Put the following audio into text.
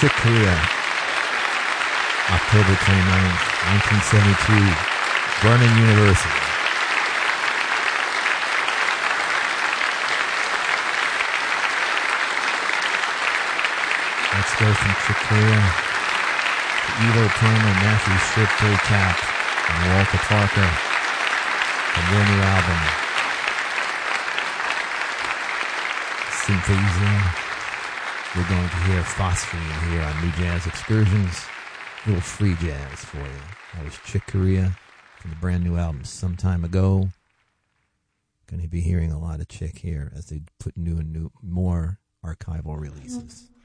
Chick Corea. October 29th, 1972. Vernon University. Let's go from Chick Corea to Evo Turner, Matthew Shipbury Cap, and Walter Parker from their new album, Synthesia. We're going to hear Phosphine here on New Jazz Excursions. A little free jazz for you. That was Chick Corea from the brand new album Some Time Ago. Going to be hearing a lot of Chick here as they put more archival releases.